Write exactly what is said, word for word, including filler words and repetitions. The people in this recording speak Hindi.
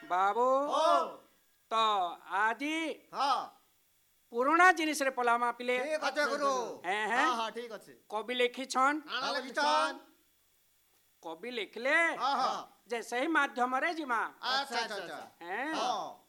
बाबू ओ तो आदि हां पुराना जिनिस रे पलामा पिले ठीक আছে গুরু हैं हां हैं हां ठीक আছে कवि लिखी छन आना लिखिछन कवि लिखले हां हां जे सही माध्यम रे जिमा अच्छा अच्छा अच्छा हैं हां